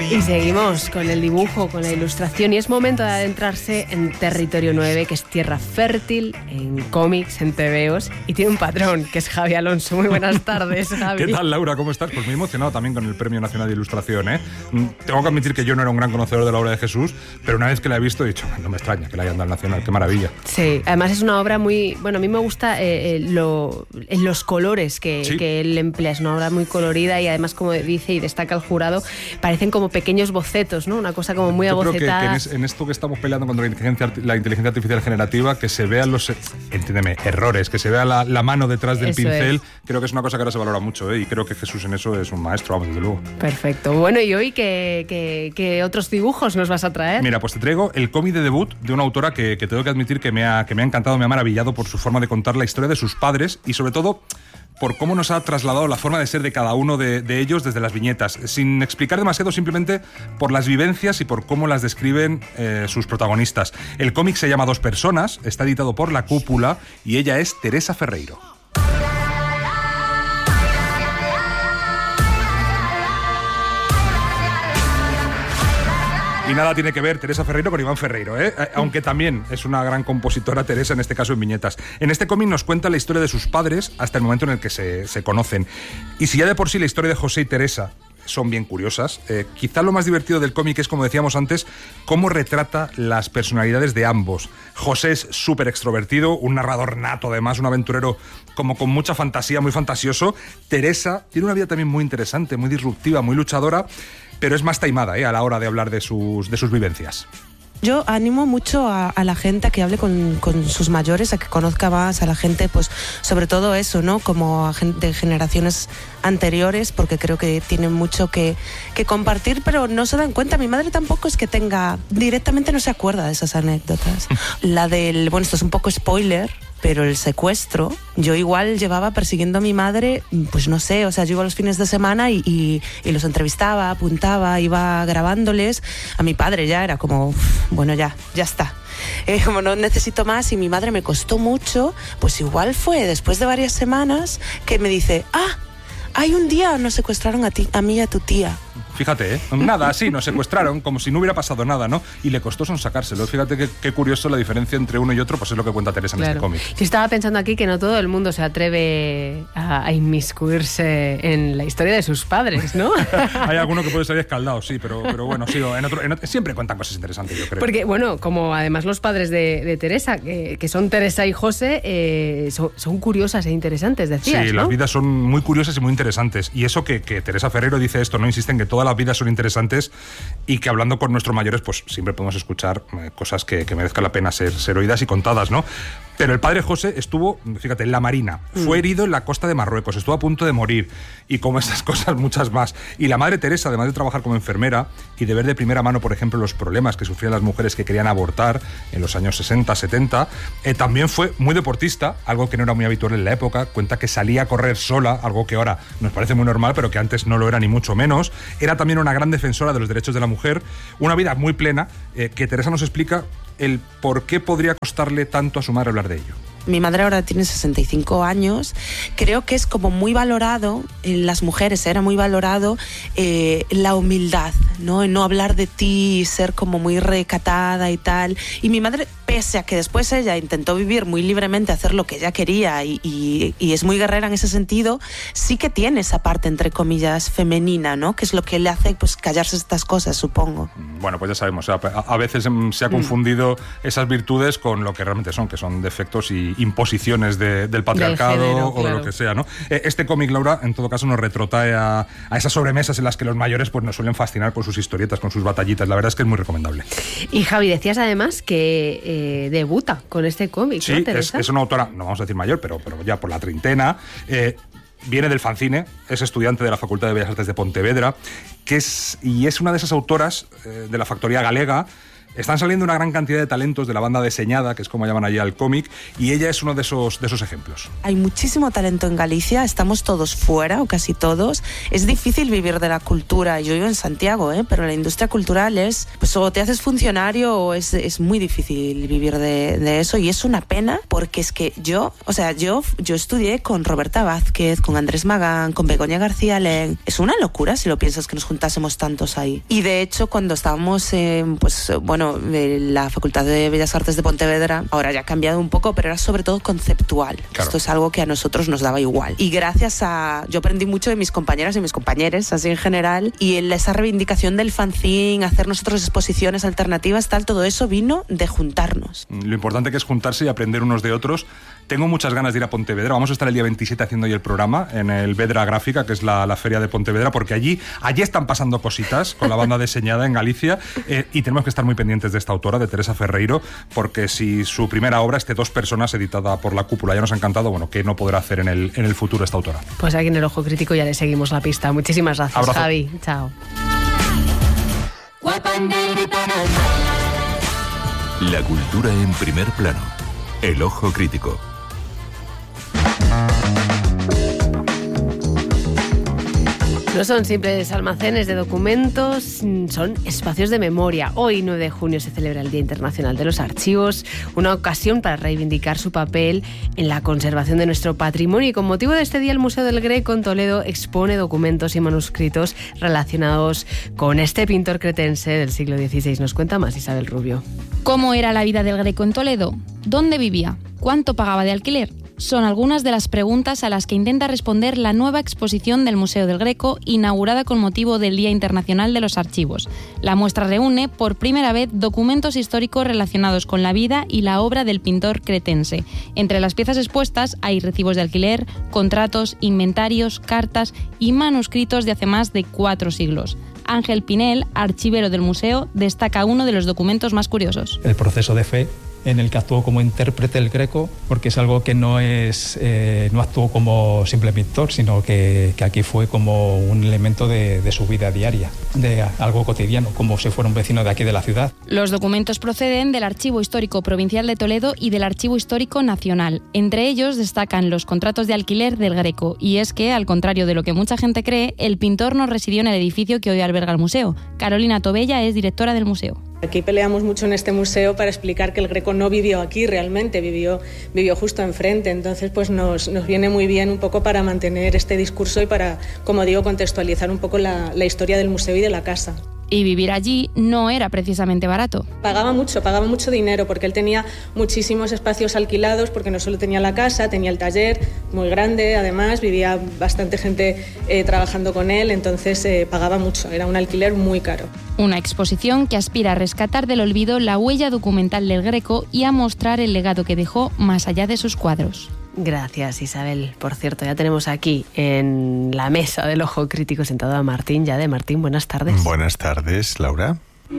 Y seguimos con el dibujo, con la ilustración, y es momento de adentrarse en territorio 9, que es tierra fértil en cómics, en tebeos, y tiene un patrón, que es Javi Alonso. Muy buenas tardes, Javi. ¿Qué tal, Laura? ¿Cómo estás? Pues muy emocionado también con el Premio Nacional de Ilustración, ¿eh? Tengo que admitir que yo no era un gran conocedor de la obra de Jesús, pero una vez que la he visto he dicho, no me extraña que la hayan dado al Nacional, qué maravilla. Sí, además es una obra muy... Bueno, a mí me gusta los colores que él emplea, es una obra muy colorida y además, como dice y destaca el jurado, parecen como pequeños bocetos, ¿no? Una cosa como muy abocetada. Yo creo que en esto que estamos peleando contra la inteligencia artificial generativa, que se vean los, entiéndeme, errores, que se vea la mano detrás del pincel, creo que es una cosa que ahora se valora mucho, ¿eh? Y creo que Jesús en eso es un maestro, vamos, desde luego. Perfecto. Bueno, ¿y hoy qué otros dibujos nos vas a traer? Mira, pues te traigo el cómic de debut de una autora que tengo que admitir que me ha encantado, me ha maravillado por su forma de contar la historia de sus padres y sobre todo por cómo nos ha trasladado la forma de ser de cada uno de ellos desde las viñetas, sin explicar demasiado, simplemente por las vivencias y por cómo las describen sus protagonistas. El cómic se llama Dos personas, está editado por La Cúpula y ella es Teresa Ferreiro. Y nada tiene que ver Teresa Ferreiro con Iván Ferreiro, ¿eh? Aunque también es una gran compositora Teresa, en este caso en viñetas. En este cómic nos cuenta la historia de sus padres hasta el momento en el que se conocen. Y si ya de por sí la historia de José y Teresa son bien curiosas, quizá lo más divertido del cómic es, como decíamos antes, cómo retrata las personalidades de ambos. José es súper extrovertido, un narrador nato además, un aventurero como con mucha fantasía, muy fantasioso. Teresa tiene una vida también muy interesante, muy disruptiva, muy luchadora, pero es más taimada, a la hora de hablar de sus vivencias. Yo animo mucho a la gente a que hable con sus mayores, a que conozca más a la gente, pues sobre todo eso, ¿no? Como a gente de generaciones anteriores, porque creo que tienen mucho que compartir, pero no se dan cuenta. Mi madre tampoco es que tenga, directamente no se acuerda de esas anécdotas. La del, bueno, esto es un poco spoiler, pero el secuestro, yo igual llevaba persiguiendo a mi madre, pues no sé, o sea, yo iba los fines de semana y los entrevistaba, apuntaba, iba grabándoles. A mi padre ya era como, bueno, ya está. Como no necesito más, y mi madre me costó mucho, pues igual fue después de varias semanas que me dice, hay un día nos secuestraron a mí y a tu tía. Fíjate, nada, así, nos secuestraron, como si no hubiera pasado nada, ¿no? Y le costó sonsacárselo. Fíjate qué curioso la diferencia entre uno y otro, pues es lo que cuenta Teresa en este cómic. Yo estaba pensando aquí que no todo el mundo se atreve a inmiscuirse en la historia de sus padres, ¿no? Hay alguno que puede salir escaldado, sí, pero bueno, sí, siempre cuentan cosas interesantes, yo creo. Porque, bueno, como además los padres de Teresa, que son Teresa y José, son curiosas e interesantes, decías, sí, ¿no? Las vidas son muy curiosas y muy interesantes. Y eso que Teresa Ferreiro dice esto, ¿no? Insiste en que todas las vidas son interesantes y que hablando con nuestros mayores, pues siempre podemos escuchar cosas que merezcan la pena ser oídas y contadas, ¿no? Pero el padre José estuvo, fíjate, en la Marina, fue herido en la costa de Marruecos, estuvo a punto de morir, y como estas cosas, muchas más. Y la madre Teresa, además de trabajar como enfermera y de ver de primera mano, por ejemplo, los problemas que sufrían las mujeres que querían abortar en los años 60, 70, también fue muy deportista, algo que no era muy habitual en la época. Cuenta que salía a correr sola, algo que ahora nos parece muy normal, pero que antes no lo era ni mucho menos. Era también una gran defensora de los derechos de la mujer, una vida muy plena, que Teresa nos explica el por qué podría costarle tanto a su madre hablar de ello. Mi madre ahora tiene 65 años. Creo que es como muy valorado, en las mujeres era muy valorado la humildad, ¿no? En no hablar de ti, ser como muy recatada y tal. Y mi madre, pese a que después ella intentó vivir muy libremente, hacer lo que ella quería y es muy guerrera en ese sentido, sí que tiene esa parte, entre comillas, femenina, ¿no? Que es lo que le hace, pues, callarse estas cosas, supongo. Bueno, pues ya sabemos, a veces se ha confundido esas virtudes con lo que realmente son, que son defectos y imposiciones del patriarcado, del género, o claro, de lo que sea, ¿no? Este cómic, Laura, en todo caso nos retrotrae a esas sobremesas en las que los mayores pues nos suelen fascinar con sus historietas, con sus batallitas. La verdad es que es muy recomendable. Y Javi, decías además que debuta con este cómic, sí, ¿no, Teresa? Es una autora, no vamos a decir mayor, pero ya por la treintena. Viene del fanzine, es estudiante de la Facultad de Bellas Artes de Pontevedra, y es una de esas autoras de la factoría galega Están saliendo una gran cantidad de talentos de la banda diseñada, que es como llaman allí al cómic, y ella es uno de esos ejemplos. Hay muchísimo talento en Galicia, estamos todos fuera, o casi todos. Es difícil vivir de la cultura. Yo vivo en Santiago, pero la industria cultural es, pues o te haces funcionario o es muy difícil vivir de eso, y es una pena porque es que yo estudié con Roberta Vázquez, con Andrés Magán, con Begoña García Len. Es una locura si lo piensas que nos juntásemos tantos ahí. Y de hecho cuando estábamos de la Facultad de Bellas Artes de Pontevedra, ahora ya ha cambiado un poco, pero era sobre todo conceptual. Claro. Esto es algo que a nosotros nos daba igual. Y gracias a... Yo aprendí mucho de mis compañeras y mis compañeros, así en general, y esa reivindicación del fanzine, hacer nosotros exposiciones alternativas, todo eso vino de juntarnos. Lo importante que es juntarse y aprender unos de otros. Tengo muchas ganas de ir a Pontevedra. Vamos a estar el día 27 haciendo hoy el programa en el Vedra Gráfica, que es la feria de Pontevedra, porque allí están pasando cositas con la banda diseñada en Galicia, y tenemos que estar muy pendientes de esta autora, de Teresa Ferreiro, porque si su primera obra, Dos personas, editada por La Cúpula, ya nos ha encantado, ¿qué no podrá hacer en el futuro esta autora? Pues aquí en El Ojo Crítico ya le seguimos la pista. Muchísimas gracias, abrazo. Javi. Chao. La cultura en primer plano. El Ojo Crítico. No son simples almacenes de documentos, son espacios de memoria. Hoy, 9 de junio, se celebra el Día Internacional de los Archivos, una ocasión para reivindicar su papel en la conservación de nuestro patrimonio. Y con motivo de este día, el Museo del Greco en Toledo expone documentos y manuscritos relacionados con este pintor cretense del siglo XVI. Nos cuenta más Isabel Rubio. ¿Cómo era la vida del Greco en Toledo? ¿Dónde vivía? ¿Cuánto pagaba de alquiler? Son algunas de las preguntas a las que intenta responder la nueva exposición del Museo del Greco, inaugurada con motivo del Día Internacional de los Archivos. La muestra reúne por primera vez documentos históricos relacionados con la vida y la obra del pintor cretense. Entre las piezas expuestas hay recibos de alquiler, contratos, inventarios, cartas y manuscritos de hace más de 4 siglos. Ángel Pinel, archivero del museo, destaca uno de los documentos más curiosos. El proceso de fe en el que actuó como intérprete el Greco, porque es algo que no actuó como simple pintor, sino que aquí fue como un elemento de su vida diaria, de algo cotidiano, como si fuera un vecino de aquí de la ciudad. Los documentos proceden del Archivo Histórico Provincial de Toledo y del Archivo Histórico Nacional. Entre ellos destacan los contratos de alquiler del Greco, y es que, al contrario de lo que mucha gente cree, el pintor no residió en el edificio que hoy alberga el museo. Carolina Tobella es directora del museo. Aquí peleamos mucho en este museo para explicar que el Greco no vivió aquí realmente, vivió justo enfrente. Entonces pues nos viene muy bien un poco para mantener este discurso y para, como digo, contextualizar un poco la historia del museo y de la casa. Y vivir allí no era precisamente barato. Pagaba mucho dinero, porque él tenía muchísimos espacios alquilados, porque no solo tenía la casa, tenía el taller muy grande, además vivía bastante gente trabajando con él, entonces pagaba mucho, era un alquiler muy caro. Una exposición que aspira a rescatar del olvido la huella documental del Greco y a mostrar el legado que dejó más allá de sus cuadros. Gracias, Isabel. Por cierto, ya tenemos aquí en la mesa del Ojo Crítico sentado a Martín Llade. Martín, buenas tardes. Buenas tardes, Laura.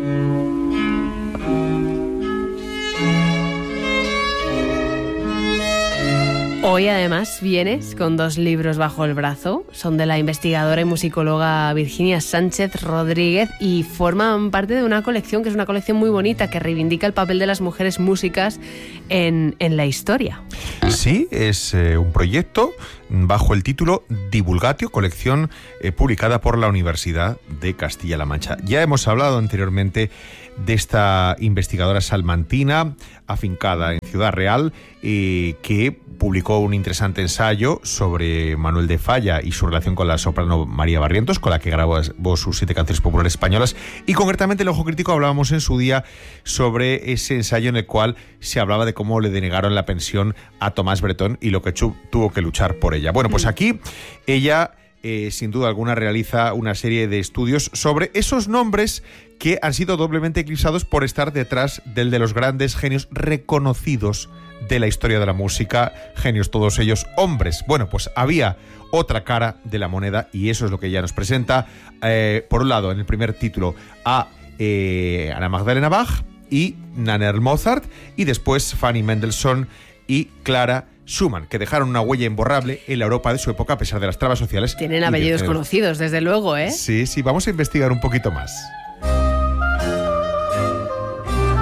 Hoy además vienes con 2 libros bajo el brazo. Son de la investigadora y musicóloga Virginia Sánchez Rodríguez y forman parte de una colección que es una colección muy bonita que reivindica el papel de las mujeres músicas en la historia. Sí, es un proyecto bajo el título Divulgatio, colección publicada por la Universidad de Castilla-La Mancha. Ya hemos hablado anteriormente de esta investigadora salmantina, afincada en Ciudad Real, que publicó un interesante ensayo sobre Manuel de Falla y su relación con la soprano María Barrientos, con la que grabó sus 7 canciones populares españolas. Y concretamente en El Ojo Crítico hablábamos en su día sobre ese ensayo en el cual se hablaba de cómo le denegaron la pensión a Tomás Bretón y lo que tuvo que luchar por ella. Bueno, pues aquí ella sin duda alguna realiza una serie de estudios sobre esos nombres que han sido doblemente eclipsados por estar detrás del de los grandes genios reconocidos de la historia de la música, genios todos ellos hombres. Bueno, pues había otra cara de la moneda y eso es lo que ella nos presenta. Por un lado, en el primer título, a Ana Magdalena Bach y Nannerl Mozart, y después Fanny Mendelssohn y Clara Schumann, que dejaron una huella imborrable en la Europa de su época a pesar de las trabas sociales. Tienen apellidos conocidos, desde luego, ¿eh? Sí, vamos a investigar un poquito más.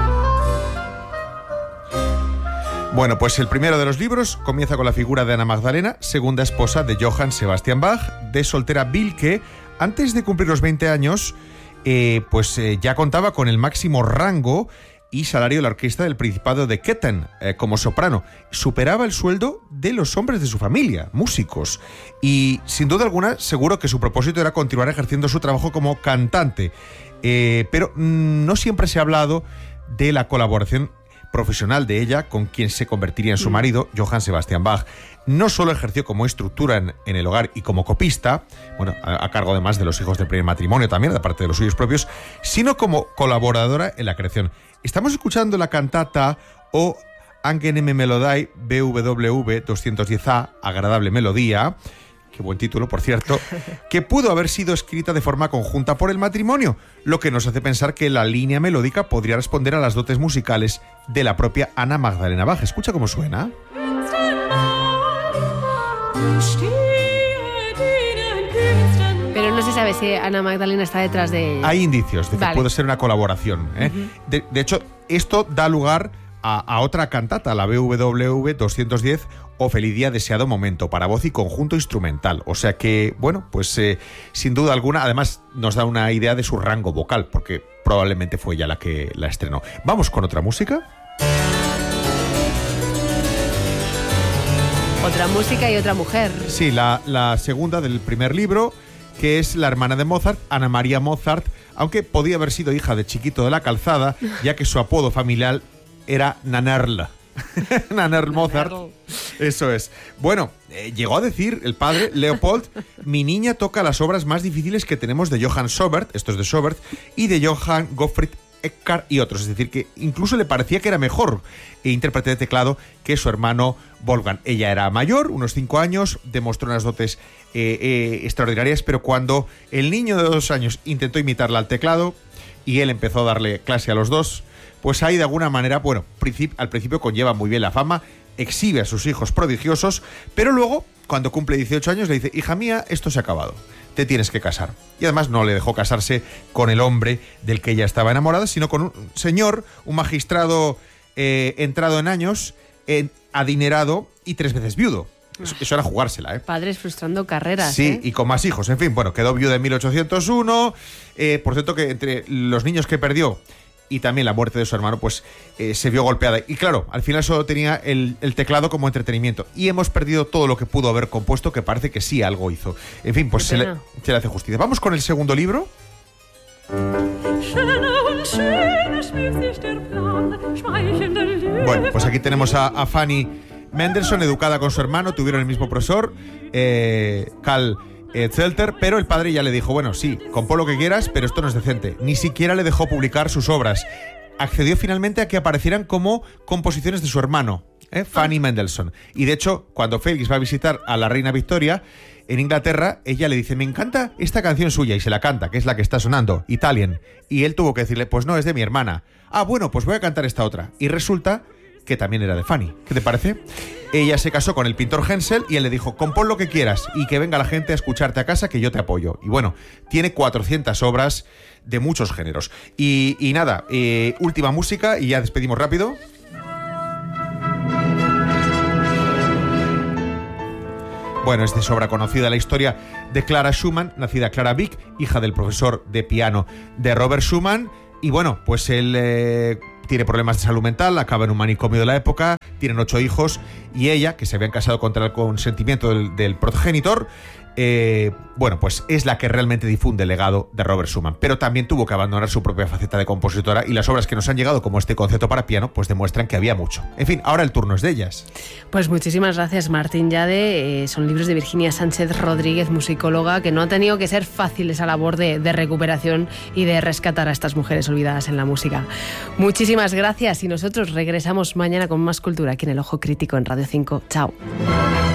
Bueno, pues el primero de los libros comienza con la figura de Ana Magdalena, segunda esposa de Johann Sebastian Bach, de soltera Wilke. Antes de cumplir los 20 años, ya contaba con el máximo rango y salario de la orquesta del Principado de Ketten como soprano. Superaba el sueldo de los hombres de su familia, músicos. Y sin duda alguna, seguro que su propósito era continuar ejerciendo su trabajo como cantante. Pero no siempre se ha hablado de la colaboración profesional de ella con quien se convertiría en su marido, Johann Sebastian Bach. No solo ejerció como instructora en el hogar y como copista, bueno, a cargo además de los hijos del primer matrimonio también, de parte de los suyos propios, sino como colaboradora en la creación. Estamos escuchando la cantata O Angenehme Melodie BWV 210A, Agradable Melodía, qué buen título, por cierto, que pudo haber sido escrita de forma conjunta por el matrimonio, lo que nos hace pensar que la línea melódica podría responder a las dotes musicales de la propia Ana Magdalena Bach. Escucha cómo suena. Pero no se sabe si Ana Magdalena está detrás de ella. Hay indicios de que puede ser una colaboración. De hecho, esto da lugar a otra cantata, la BWV 210, O Feliz Día, Deseado Momento, para voz y conjunto instrumental. O sea que, bueno, pues sin duda alguna, además nos da una idea de su rango vocal, porque probablemente fue ella la que la estrenó. Vamos con otra música. Otra música y otra mujer. Sí, la segunda del primer libro, que es la hermana de Mozart, Ana María Mozart, aunque podía haber sido hija de Chiquito de la Calzada, ya que su apodo familiar era Nanerl. Nanerl Mozart. Eso es. Bueno, llegó a decir el padre, Leopold, mi niña toca las obras más difíciles que tenemos de Johann Schubert, esto es de Schubert, y de Johann Gottfried Eckart y otros. Es decir, que incluso le parecía que era mejor intérprete de teclado que su hermano Wolfgang. Ella era mayor, unos 5 años, demostró unas dotes extraordinarias, pero cuando el niño de 2 años intentó imitarla al teclado y él empezó a darle clase a los dos, pues ahí de alguna manera, bueno, al principio conlleva muy bien la fama, exhibe a sus hijos prodigiosos, pero luego, cuando cumple 18 años, le dice, hija mía, esto se ha acabado, te tienes que casar. Y además no le dejó casarse con el hombre del que ella estaba enamorada, sino con un señor, un magistrado entrado en años, adinerado y 3 veces viudo. Eso era jugársela, ¿eh? Padres frustrando carreras. Sí, y con más hijos. En fin, bueno, quedó viuda en 1801. Por cierto, que entre los niños que perdió y también la muerte de su hermano, pues se vio golpeada. Y claro, al final solo tenía el teclado como entretenimiento. Y hemos perdido todo lo que pudo haber compuesto, que parece que sí algo hizo. En fin, pues se le hace justicia. Vamos con el segundo libro. Bueno, pues aquí tenemos a Fanny Mendelssohn, educada con su hermano, tuvieron el mismo profesor, Karl Zelter, pero el padre ya le dijo, bueno, sí, compón lo que quieras, pero esto no es decente. Ni siquiera le dejó publicar sus obras. Accedió finalmente a que aparecieran como composiciones de su hermano, Fanny Mendelssohn. Y de hecho, cuando Félix va a visitar a la reina Victoria en Inglaterra, ella le dice, me encanta esta canción suya, y se la canta, que es la que está sonando, Italian. Y él tuvo que decirle, pues no, es de mi hermana. Ah, bueno, pues voy a cantar esta otra. Y resulta que también era de Fanny. ¿Qué te parece? Ella se casó con el pintor Hensel y él le dijo, compón lo que quieras y que venga la gente a escucharte a casa, que yo te apoyo. Y bueno, tiene 400 obras de muchos géneros. Y nada, última música y ya despedimos rápido. Bueno, es de sobra conocida la historia de Clara Schumann, nacida Clara Wieck, hija del profesor de piano de Robert Schumann. Y bueno, pues él tiene problemas de salud mental, acaba en un manicomio de la época, tienen 8 hijos, y ella, que se habían casado contra el consentimiento del progenitor, bueno, pues es la que realmente difunde el legado de Robert Schumann. Pero también tuvo que abandonar su propia faceta de compositora, y las obras que nos han llegado, como este concerto para piano, pues demuestran que había mucho. En fin, ahora el turno es de ellas. Pues muchísimas gracias, Martín Llade. Son libros de Virginia Sánchez Rodríguez, musicóloga, que no ha tenido que ser fácil esa labor de recuperación y de rescatar a estas mujeres olvidadas en la música. Muchísimas gracias, y nosotros regresamos mañana con más cultura aquí en El Ojo Crítico en Radio 5. Chao.